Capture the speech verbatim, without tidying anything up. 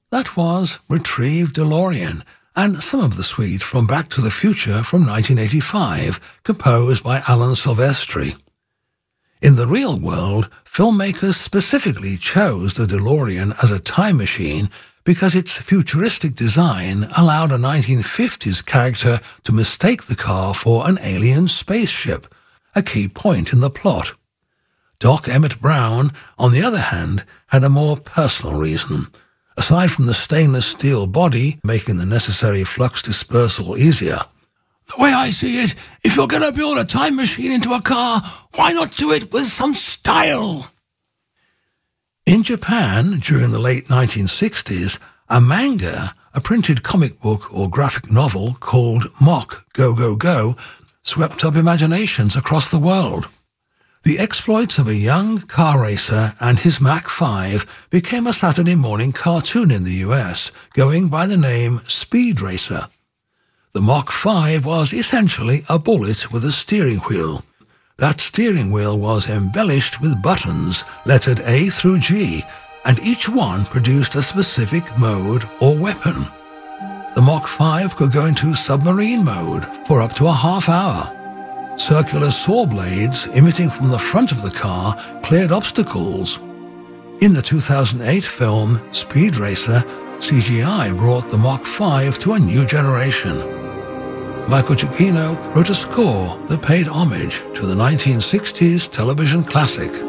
That was Retrieve DeLorean, and some of the suite from Back to the Future from nineteen eighty-five, composed by Alan Silvestri. In the real world, filmmakers specifically chose the DeLorean as a time machine because its futuristic design allowed a nineteen fifties character to mistake the car for an alien spaceship, a key point in the plot. Doc Emmett Brown, on the other hand, had a more personal reason. Aside from the stainless steel body making the necessary flux dispersal easier, the way I see it, if you're going to build a time machine into a car, why not do it with some style? In Japan, during the late nineteen sixties, a manga, a printed comic book or graphic novel called Mock Go Go Go, swept up imaginations across the world. The exploits of a young car racer and his Mach five became a Saturday morning cartoon in the U S, going by the name Speed Racer. The Mach five was essentially a bullet with a steering wheel. That steering wheel was embellished with buttons, lettered A through G, and each one produced a specific mode or weapon. The Mach five could go into submarine mode for up to a half hour. Circular saw blades emitting from the front of the car cleared obstacles. In the two thousand eight film Speed Racer, C G I brought the Mach five to a new generation. Michael Giacchino wrote a score that paid homage to the nineteen sixties television classic.